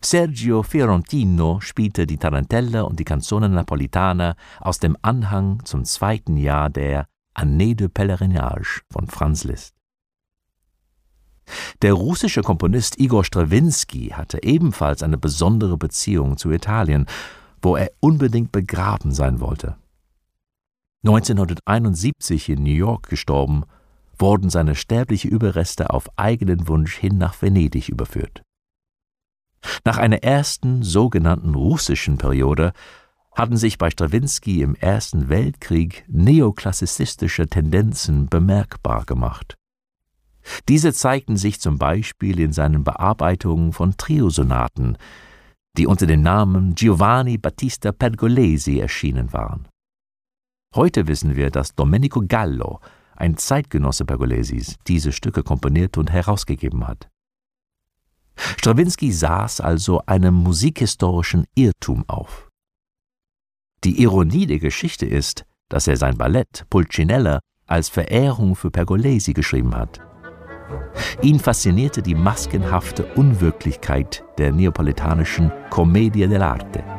Sergio Fiorentino spielte die Tarantella und die Canzone Napolitana aus dem Anhang zum 2. Jahr der Année de Pèlerinage von Franz Liszt. Der russische Komponist Igor Strawinski hatte ebenfalls eine besondere Beziehung zu Italien, wo er unbedingt begraben sein wollte. 1971 in New York gestorben, wurden seine sterblichen Überreste auf eigenen Wunsch hin nach Venedig überführt. Nach einer ersten sogenannten russischen Periode hatten sich bei Strawinski im Ersten Weltkrieg neoklassizistische Tendenzen bemerkbar gemacht. Diese zeigten sich zum Beispiel in seinen Bearbeitungen von Triosonaten, die unter dem Namen Giovanni Battista Pergolesi erschienen waren. Heute wissen wir, dass Domenico Gallo, ein Zeitgenosse Pergolesis, diese Stücke komponiert und herausgegeben hat. Strawinski saß also einem musikhistorischen Irrtum auf. Die Ironie der Geschichte ist, dass er sein Ballett Pulcinella als Verehrung für Pergolesi geschrieben hat. Ihn faszinierte die maskenhafte Unwirklichkeit der neapolitanischen Commedia dell'arte.